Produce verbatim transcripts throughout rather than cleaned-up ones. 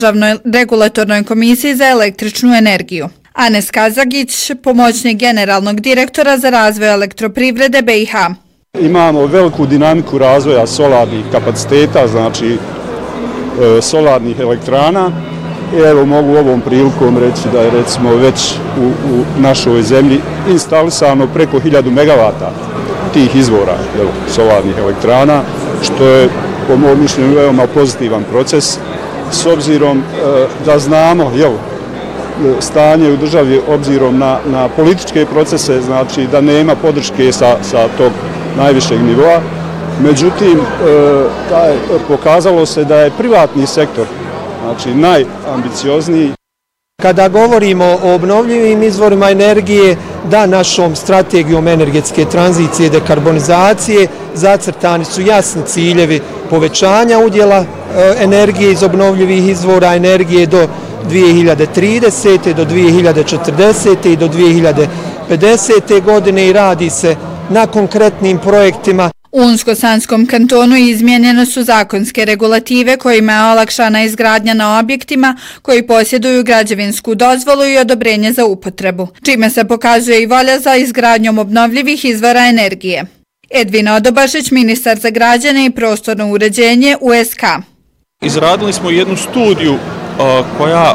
Državnoj regulatornoj komisiji za električnu energiju. Anes Kazagić, pomoćnik generalnog direktora za razvoj elektroprivrede B i H. Imamo veliku dinamiku razvoja solarnih kapaciteta, znači e, solarnih elektrana. Evo mogu ovom prilikom reći da je recimo već u, u našoj zemlji instalisano preko hiljadu megavata tih izvora evo, solarnih elektrana, što je po mom mišljenju veoma pozitivan proces, s obzirom e, da znamo jel, stanje u državi obzirom na, na političke procese, znači da nema podrške sa, sa tog najvišeg nivoa. Međutim, e, taj, pokazalo se da je privatni sektor znači najambiciozniji. Kada govorimo o obnovljivim izvorima energije, da našom strategijom energetske tranzicije i dekarbonizacije zacrtani su jasni ciljevi povećanja udjela energije iz obnovljivih izvora energije do dvije hiljade tridesete. do dvije hiljade četrdesete. i do dvije hiljade pedesete. godine i radi se na konkretnim projektima. U Unsko-Sanskom kantonu izmijenjene su zakonske regulative kojima je olakšana izgradnja na objektima koji posjeduju građevinsku dozvolu i odobrenje za upotrebu, čime se pokazuje i volja za izgradnjom obnovljivih izvora energije. Edvin Odobašić, ministar za građane i prostorno uređenje U S K. Izradili smo jednu studiju a, koja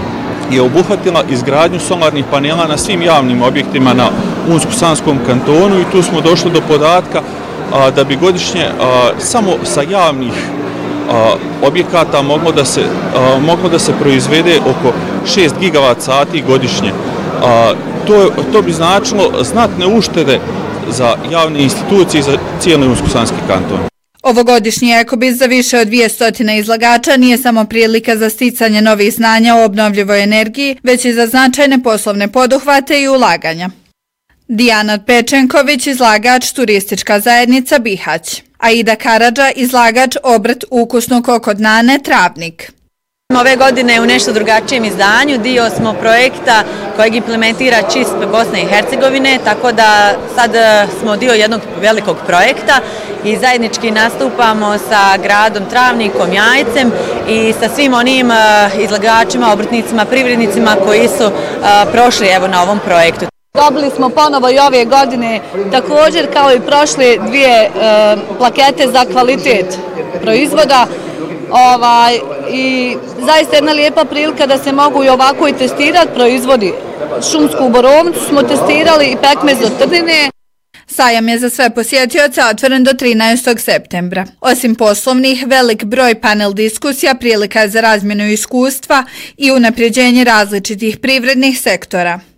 je obuhvatila izgradnju solarnih panela na svim javnim objektima na Unsko-Sanskom kantonu i tu smo došli do podatka a, da bi godišnje a, samo sa javnih a, objekata moglo da se, a, moglo da se proizvede oko šest gigavat sati godišnje. A, to, to bi značilo znatne uštede za javne institucije i za cijeli Unsko-Sanski kanton. Ovogodišnji Ekobis za više od dvjesto izlagača nije samo prilika za sticanje novih znanja o obnovljivoj energiji, već i za značajne poslovne poduhvate i ulaganja. Dijana Pečenković, izlagač Turistička zajednica Bihać. Aida Karadža, izlagač Obrt ukusnog kokodnane Travnik. Ove godine u nešto drugačijem izdanju dio smo projekta kojeg implementira Č I S P Bosne i Hercegovine, tako da sad smo dio jednog velikog projekta i zajednički nastupamo sa gradom Travnikom, Jajcem i sa svim onim izlagačima, obrtnicima, privrednicima koji su prošli evo na ovom projektu. Dobili smo ponovo i ove godine također kao i prošle dvije e, plakete za kvalitet proizvoda. Ovaj, i zaista jedna lijepa prilika da se mogu i ovako i testirati proizvodi. Šumsku borovnicu smo testirali i pekmez od trnine. Sajam je za sve posjetioce otvoren do trinaestog septembra. Osim poslovnih, velik broj panel diskusija prilika je za razmjenu iskustva i unapređenje različitih privrednih sektora.